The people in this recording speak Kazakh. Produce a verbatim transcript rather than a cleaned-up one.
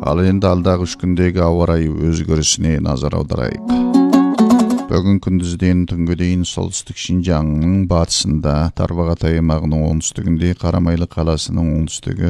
Ал енді алдағы үч күндегі ауа райы өзгерісіне назар аударайық. Бүгін күндізден түнге дейін солтүстік Шинжаңның батысында, Тарбағатай аймағының оңтүстігінде, Қарамайлы қаласының оңтүстігі,